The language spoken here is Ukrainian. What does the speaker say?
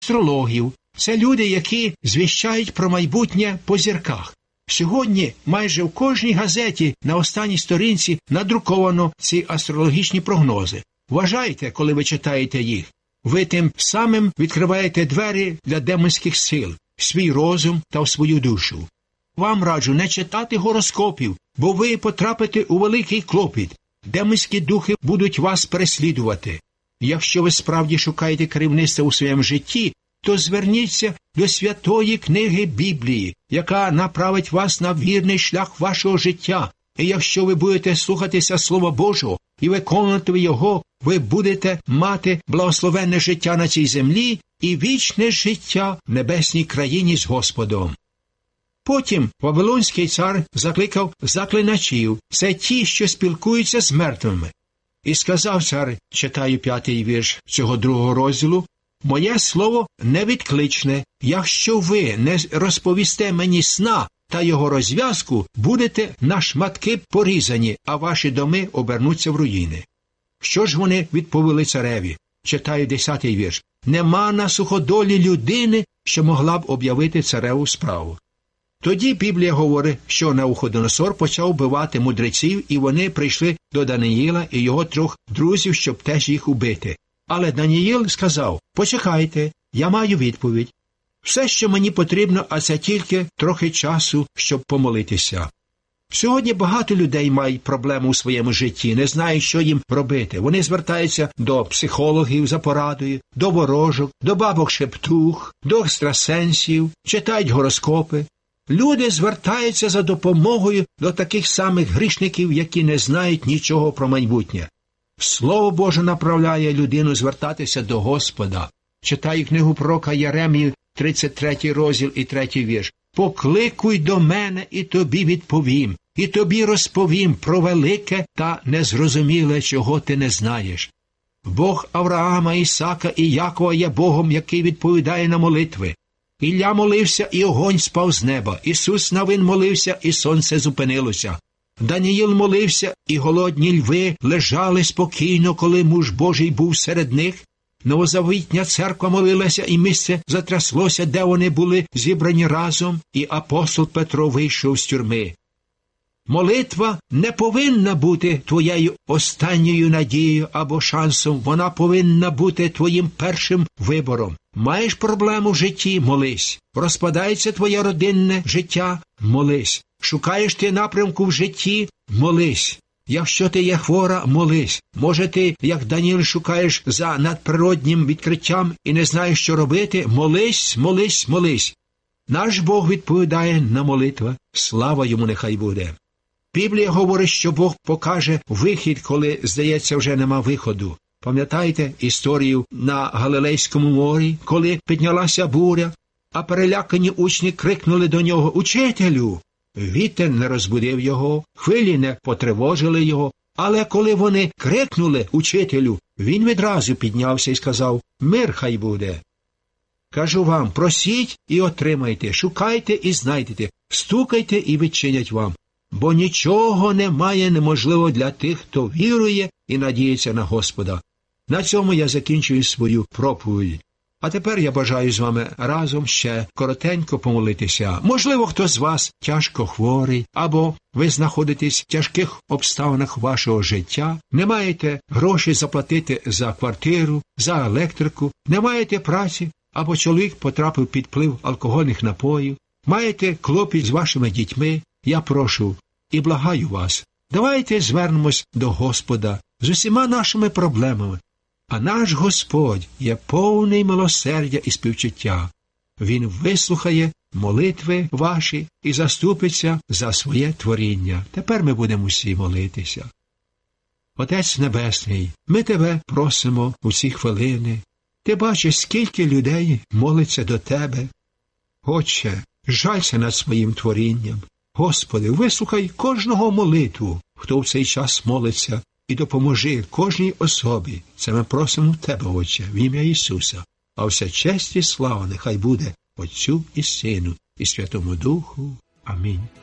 астрологів. Це люди, які звіщають про майбутнє по зірках. Сьогодні майже в кожній газеті на останній сторінці надруковано ці астрологічні прогнози. Вважайте, коли ви читаєте їх. Ви тим самим відкриваєте двері для демонських сил, свій розум та свою душу. Вам раджу не читати гороскопів, бо ви потрапите у великий клопіт. Демонські духи будуть вас переслідувати. Якщо ви справді шукаєте керівництва у своєму житті, то зверніться до святої книги Біблії, яка направить вас на вірний шлях вашого життя. І якщо ви будете слухатися Слова Божого і виконувати його, ви будете мати благословенне життя на цій землі і вічне життя в небесній країні з Господом. Потім Вавилонський цар закликав заклиначів, це ті, що спілкуються з мертвими. І сказав цар, читаю 5-й вірш цього 2-го розділу, «Моє слово невідкличне, якщо ви не розповісте мені сна та його розв'язку, будете на шматки порізані, а ваші доми обернуться в руїни». Що ж вони відповіли цареві? Читаю 10-й вірш. «Нема на суходолі людини, що могла б об'явити цареву справу». Тоді Біблія говорить, що Навуходоносор почав вбивати мудреців, і вони прийшли до Даниїла і його 3 друзів, щоб теж їх убити. Але Даниїл сказав, почекайте, я маю відповідь. Все, що мені потрібно, а це тільки трохи часу, щоб помолитися. Сьогодні багато людей мають проблеми у своєму житті, не знають, що їм робити. Вони звертаються до психологів за порадою, до ворожок, до бабок-шептух, до екстрасенсів, читають гороскопи. Люди звертаються за допомогою до таких самих грішників, які не знають нічого про майбутнє. Слово Боже направляє людину звертатися до Господа. Читаю книгу пророка Єремії, 33 розділ і 3 вірш. «Покликуй до мене, і тобі відповім, і тобі розповім про велике та незрозуміле, чого ти не знаєш». Бог Авраама, Ісака і Якова є Богом, який відповідає на молитви. Ілля молився, і огонь спав з неба. Ісус Навин молився, і сонце зупинилося. Даниїл молився, і голодні льви лежали спокійно, коли муж Божий був серед них. Новозавітня церква молилася, і місце затряслося, де вони були зібрані разом, і апостол Петро вийшов з тюрми. Молитва не повинна бути твоєю останньою надією або шансом, вона повинна бути твоїм першим вибором. Маєш проблему в житті – молись. Розпадається твоє родинне життя – молись. Шукаєш ти напрямку в житті – молись. Якщо ти є хвора – молись. Може ти, як Даніїл, шукаєш за надприроднім відкриттям і не знаєш, що робити – молись, молись, молись. Наш Бог відповідає на молитву. Слава йому нехай буде. Біблія говорить, що Бог покаже вихід, коли, здається, вже нема виходу. Пам'ятаєте історію на Галилейському морі, коли піднялася буря, а перелякані учні крикнули до нього «Учителю!». Вітер не розбудив його, хвилі не потривожили його, але коли вони крикнули «Учителю!», він відразу піднявся і сказав «Мир хай буде!». Кажу вам, просіть і отримайте, шукайте і знайдете, стукайте і відчинять вам. Бо нічого немає неможливого для тих, хто вірує і надіється на Господа. На цьому я закінчую свою проповідь. А тепер я бажаю з вами разом ще коротенько помолитися. Можливо, хто з вас тяжко хворий, або ви знаходитесь в тяжких обставинах вашого життя, не маєте грошей заплатити за квартиру, за електрику, не маєте праці, або чоловік потрапив під вплив алкогольних напоїв, маєте клопіт з вашими дітьми. Я прошу і благаю вас, давайте звернемось до Господа з усіма нашими проблемами. А наш Господь є повний милосердя і співчуття. Він вислухає молитви ваші і заступиться за своє творіння. Тепер ми будемо всі молитися. Отець Небесний, ми Тебе просимо у ці хвилини. Ти бачиш, скільки людей молиться до Тебе. Отче, жалься над своїм творінням. Господи, вислухай кожного молитву, хто в цей час молиться, і допоможи кожній особі. Це ми просимо Тебе, Отче, в ім'я Ісуса. А вся честь і слава нехай буде Отцю і Сину, і Святому Духу. Амінь.